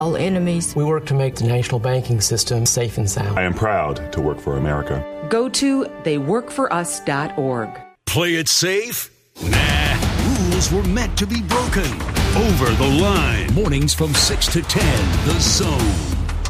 all enemies. We work to make the national banking system safe and sound. I am proud to work for America. Go to theyworkforus.org. Play it safe? Nah. Rules were meant to be broken. Over the Line. Mornings from 6 to 10. The Zone.